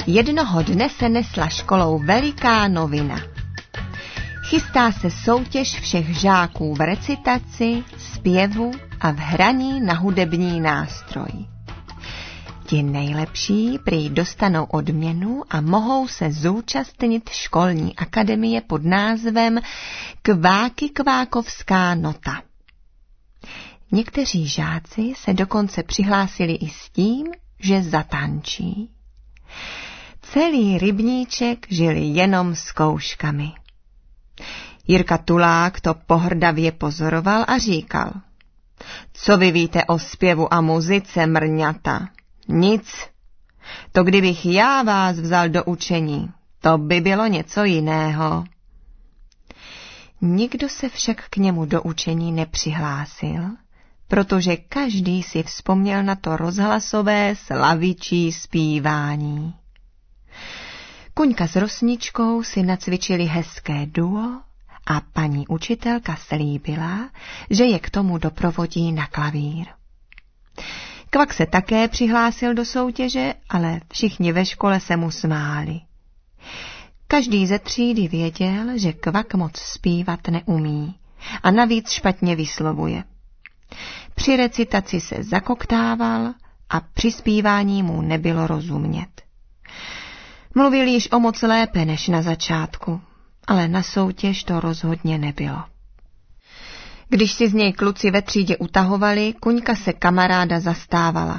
Jednoho dne se nesla školou veliká novina. Chystá se soutěž všech žáků v recitaci, zpěvu a v hraní na hudební nástroj. Ti nejlepší prý dostanou odměnu a mohou se zúčastnit školní akademie pod názvem Kváky kvákovská nota. Někteří žáci se dokonce přihlásili i s tím, že zatančí. Celý rybníček žil jenom zkouškami. Jirka Tulák to pohrdavě pozoroval a říkal: Co vy víte o zpěvu a muzice, mrňata? Nic. To kdybych já vás vzal do učení, to by bylo něco jiného. Nikdo se však k němu do učení nepřihlásil, protože každý si vzpomněl na to rozhlasové slavičí zpívání. Kuňka s Rosničkou si nacvičili hezké duo a paní učitelka slíbila, že je k tomu doprovodí na klavír. Kvak se také přihlásil do soutěže, ale všichni ve škole se mu smáli. Každý ze třídy věděl, že Kvak moc zpívat neumí a navíc špatně vyslovuje. Při recitaci se zakoktával a při zpívání mu nebylo rozumět. Mluvil již o moc lépe než na začátku, ale na soutěž to rozhodně nebylo. Když si z něj kluci ve třídě utahovali, Kuňka se kamaráda zastávala.